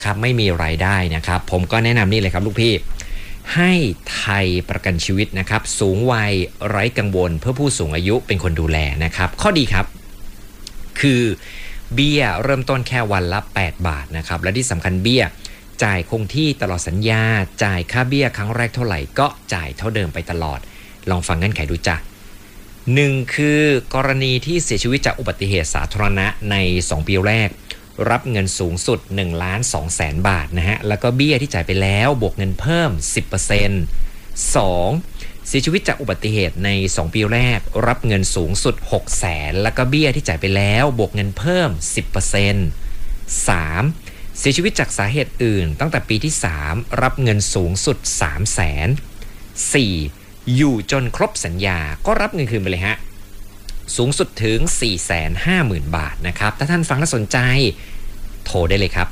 ครับไม่มีรายได้นะครับผมก็แนะนำนี่เลยครับลูกพี่ให้ไทยประกันชีวิตนะครับสูงวัยไร้กังวลเพื่อผู้สูงอายุเป็นคนดูแลนะครับข้อดีครับคือเบี้ยเริ่มต้นแค่วันละ8 บาทนะครับและที่สำคัญเบี้ยจ่ายคงที่ตลอดสัญญาจ่ายค่าเบี้ยครั้งแรกเท่าไหร่ก็จ่ายเท่าเดิมไปตลอดลองฟังเงื่อนไขดูจ้ะ1คือกรณีที่เสียชีวิตจากอุบัติเหตุสาธารณะใน2 ปีแรกรับเงินสูงสุด 1,200,000 บาทนะฮะแล้วก็เบี้ยที่จ่ายไปแล้วบวกเงินเพิ่ม 10% 2. เสียชีวิตจากอุบัติเหตุใน2 ปีแรกรับเงินสูงสุด 600,000แล้วก็เบี้ยที่จ่ายไปแล้วบวกเงินเพิ่ม 10% 3. เสียชีวิตจากสาเหตุอื่นตั้งแต่ปีที่3รับเงินสูงสุด 300,000 4. อยู่จนครบสัญญาก็รับเงินคืนไปเลยฮะสูงสุดถึง 450,000 บาทนะครับถ้าท่านฟังแล้วสนใจโทรได้เลยครับ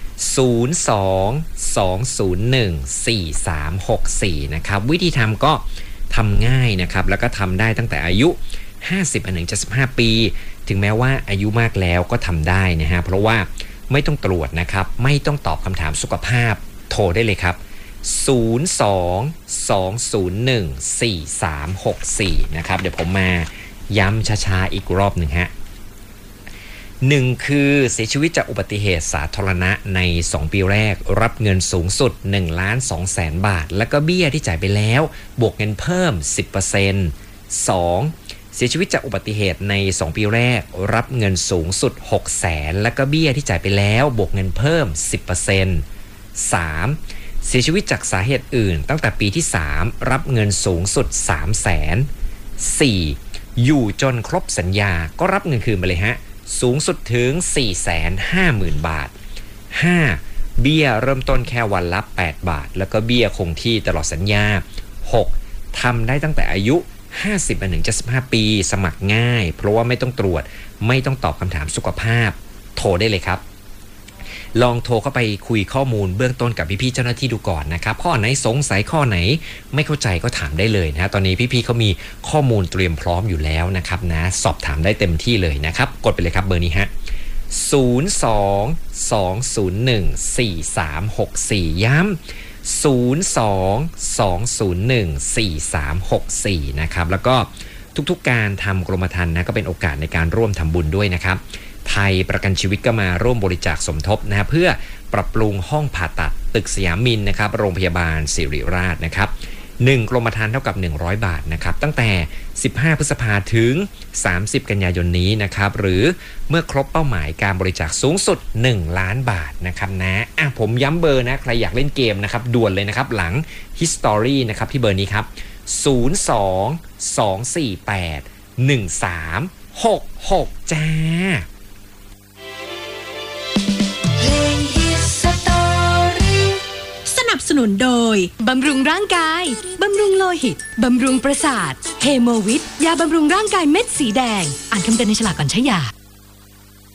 02-201-4364นะครับวิธีทำก็ทำง่ายนะครับแล้วก็ทำได้ตั้งแต่อายุ50-75 ปีถึงแม้ว่าอายุมากแล้วก็ทำได้นะฮะเพราะว่าไม่ต้องตรวจนะครับไม่ต้องตอบคำถามสุขภาพโทรได้เลยครับ02-201-4364นะครับเดี๋ยวผมมาย้ำช้าๆอีกรอบหนึ่งฮะ1คือเสียชีวิตจากอุบัติเหตุสาธารณะใน2 ปีแรกรับเงินสูงสุด 1,200,000 บาทแล้วก็เบี้ยที่จ่ายไปแล้วบวกเงินเพิ่ม 10% 2. เสียชีวิตจากอุบัติเหตุใน2 ปีแรกรับเงินสูงสุด 600,000แล้วก็เบี้ยที่จ่ายไปแล้วบวกเงินเพิ่ม 10% 3. เสียชีวิตจากสาเหตุอื่นตั้งแต่ปีที่3รับเงินสูงสุด 300,000 4. อยู่จนครบสัญญาก็รับเงินคืนไปเลยฮะสูงสุดถึง 450,000 บาท 5. เบี้ยเริ่มต้นแค่วันละ8 บาทแล้วก็เบี้ยคงที่ตลอดสัญญา 6. ทำได้ตั้งแต่อายุ50-75 ปีสมัครง่ายเพราะว่าไม่ต้องตรวจไม่ต้องตอบคำถามสุขภาพโทรได้เลยครับลองโทรเข้าไปคุยข้อมูลเบื้องต้นกับพี่ๆเจ้าหน้าที่ดูก่อนนะครับข้อไหนสงสัยข้อไหนไม่เข้าใจก็ถามได้เลยนะตอนนี้พี่ๆเขามีข้อมูลเตรียมพร้อมอยู่แล้วนะครับนะสอบถามได้เต็มที่เลยนะครับกดไปเลยครับเบอร์นี้ฮะ02-201-4364 ย้ำ02-201-4364 นะครับแล้วก็ทุกๆการทำกรมธรรม์นะก็เป็นโอกาสในการร่วมทำบุญด้วยนะครับไทยประกันชีวิตก็มาร่วมบริจาคสมทบนะเพื่อปรับปรุงห้องผ่าตัดตึกสยามมินนะครับโรงพยาบาลศิริราชนะครับ1 กรมธรรม์เท่ากับ100 บาทนะครับตั้งแต่15 พฤษภาถึง30 กันยายนนี้นะครับหรือเมื่อครบเป้าหมายการบริจาคสูงสุด1 ล้านบาทนะครับนะผมย้ำเบอร์นะใครอยากเล่นเกมนะครับด่วนเลยนะครับหลัง History นะครับที่เบอร์นี้ครับ02-248-1366จ้าสนับสนุนโดยบำรุงร่างกายบำรุงโลหิตบำรุงประสาทเฮโมวิทยาบำรุงร่างกายเม็ดสีแดงอ่านคำเตือนในฉลากก่อนใช้ยา